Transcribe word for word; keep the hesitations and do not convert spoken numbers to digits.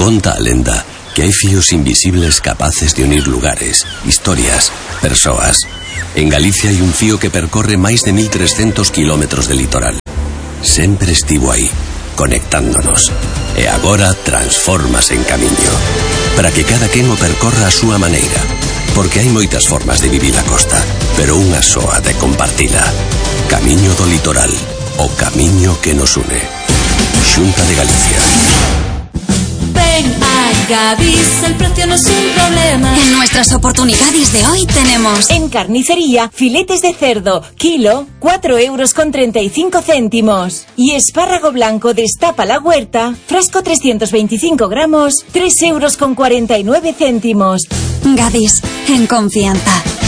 Conta a lenda que hai fíos invisibles capaces de unir lugares, historias, persoas. En Galicia hai un fío que percorre máis de mil trescentos kilómetros de litoral. Sempre estivo aí, conectándonos. E agora transfórmase en camiño, para que cada quen o percorra a súa maneira. Porque hai moitas formas de vivir a costa, pero unha soa de compartila. Camiño do litoral, o camiño que nos une. Xunta de Galicia. Ven a Gadis, el precio no es un problema. En nuestras oportunidades de hoy tenemos... En carnicería, filetes de cerdo, kilo, cuatro euros con treinta y cinco céntimos. Y espárrago blanco destapa la huerta, frasco trescientos veinticinco gramos, tres euros con cuarenta y nueve céntimos. Gadis, en confianza.